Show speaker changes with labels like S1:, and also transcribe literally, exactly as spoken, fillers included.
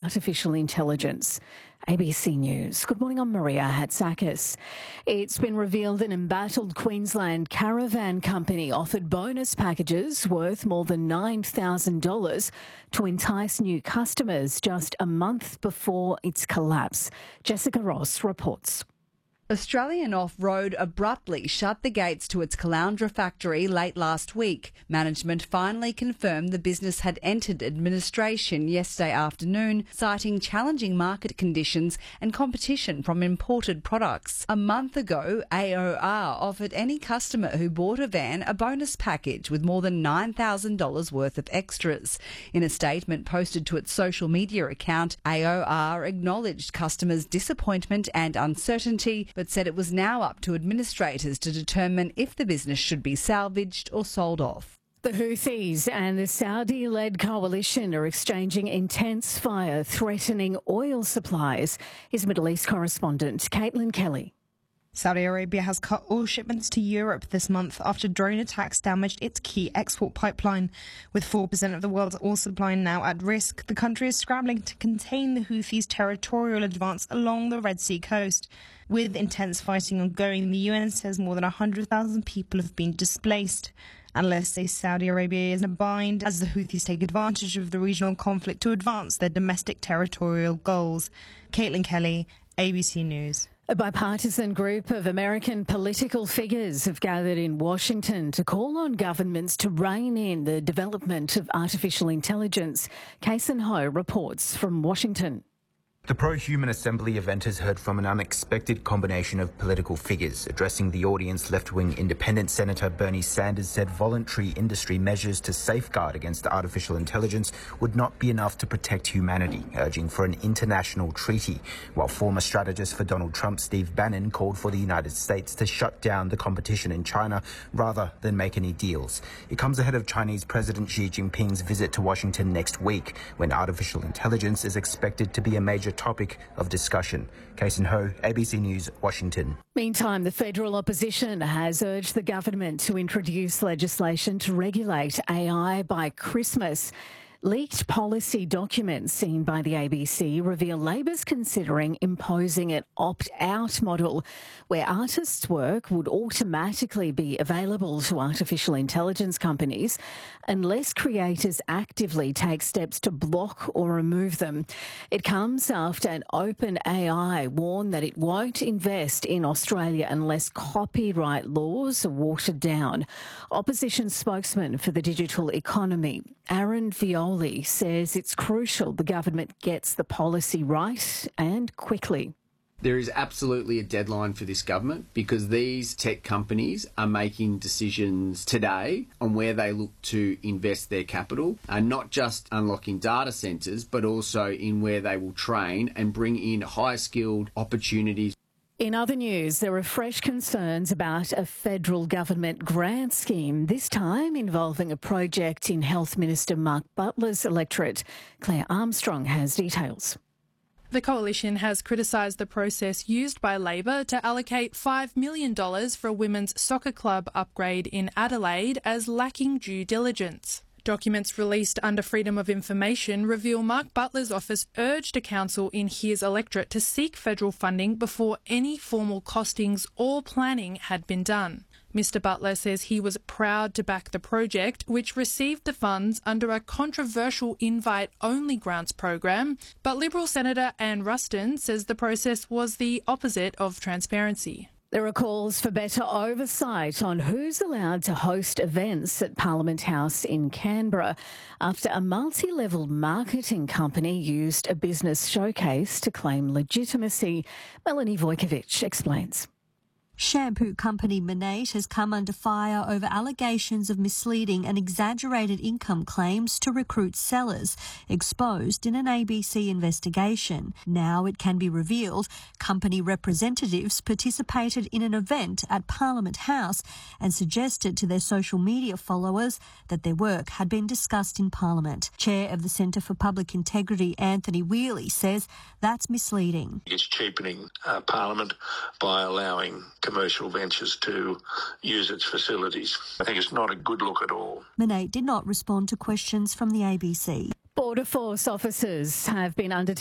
S1: artificial intelligence. A B C News. Good morning, I'm Maria Hatzakis. It's been revealed an embattled Queensland caravan company offered bonus packages worth more than nine thousand dollars to entice new customers just a month before its collapse. Jessica Ross reports.
S2: Australian Off-Road abruptly shut the gates to its Caloundra factory late last week. Management finally confirmed the business had entered administration yesterday afternoon, citing challenging market conditions and competition from imported products. A month ago, A O R offered any customer who bought a van a bonus package with more than nine thousand dollars worth of extras. In a statement posted to its social media account, A O R acknowledged customers' disappointment and uncertainty, but said it was now up to administrators to determine if the business should be salvaged or sold off.
S1: The Houthis and the Saudi-led coalition are exchanging intense fire, threatening oil supplies. Here's Middle East correspondent Caitlin Kelly.
S3: Saudi Arabia has cut oil shipments to Europe this month after drone attacks damaged its key export pipeline. With four percent of the world's oil supply now at risk, the country is scrambling to contain the Houthis' territorial advance along the Red Sea coast. With intense fighting ongoing, the U N says more than one hundred thousand people have been displaced. Analysts say Saudi Arabia is in a bind as the Houthis take advantage of the regional conflict to advance their domestic territorial goals. Caitlin Kelly, A B C News.
S1: A bipartisan group of American political figures have gathered in Washington to call on governments to rein in the development of artificial intelligence. Kason Ho reports from Washington.
S4: The pro-human assembly event has heard from an unexpected combination of political figures. Addressing the audience, left-wing independent Senator Bernie Sanders said voluntary industry measures to safeguard against artificial intelligence would not be enough to protect humanity, urging for an international treaty, while former strategist for Donald Trump, Steve Bannon, called for the United States to shut down the competition in China rather than make any deals. It comes ahead of Chinese President Xi Jinping's visit to Washington next week, when artificial intelligence is expected to be a major topic of discussion. Kason Ho, A B C News, Washington.
S1: Meantime, the federal opposition has urged the government to introduce legislation to regulate A I by Christmas. Leaked policy documents seen by the A B C reveal Labor's considering imposing an opt-out model where artists' work would automatically be available to artificial intelligence companies unless creators actively take steps to block or remove them. It comes after an OpenAI warned that it won't invest in Australia unless copyright laws are watered down. Opposition spokesman for the digital economy, Aaron Viola, says it's crucial the government gets the policy right and quickly.
S5: There is absolutely a deadline for this government because these tech companies are making decisions today on where they look to invest their capital, and not just unlocking data centres, but also in where they will train and bring in high-skilled opportunities.
S1: In other news, there are fresh concerns about a federal government grant scheme, this time involving a project in Health Minister Mark Butler's electorate. Claire Armstrong has details.
S6: The Coalition has criticised the process used by Labor to allocate five million dollars for a women's soccer club upgrade in Adelaide as lacking due diligence. Documents released under Freedom of Information reveal Mark Butler's office urged a council in his electorate to seek federal funding before any formal costings or planning had been done. Mister Butler says he was proud to back the project, which received the funds under a controversial invite-only grants program, but Liberal Senator Anne Ruston says the process was the opposite of transparency.
S1: There are calls for better oversight on who's allowed to host events at Parliament House in Canberra after a multi-level marketing company used a business showcase to claim legitimacy. Melanie Vojkovic explains.
S7: Shampoo company Monat has come under fire over allegations of misleading and exaggerated income claims to recruit sellers, exposed in an A B C investigation. Now it can be revealed company representatives participated in an event at Parliament House and suggested to their social media followers that their work had been discussed in Parliament. Chair of the Centre for Public Integrity, Anthony Wheely, says that's misleading.
S8: It's cheapening uh, Parliament by allowing commercial ventures to use its facilities. I think it's not a good look at all.
S7: Monat did not respond to questions from the A B C.
S1: Border Force officers have been undertaking